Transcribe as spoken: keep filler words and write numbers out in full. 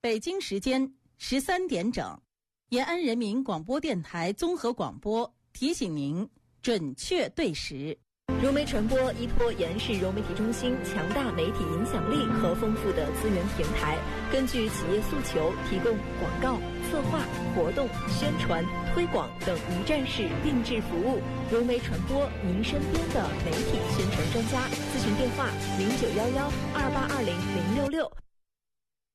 北京时间十三点整，延安人民广播电台综合广播提醒您准确对时。 融媒传播依托延安市融媒体中心强大媒体影响力和丰富的资源平台，根据企业诉求，提供广告、策划、活动、宣传、推广等一站式定制服务。融媒传播，您身边的媒体宣传专家。咨询电话：零九幺幺二八二零零六六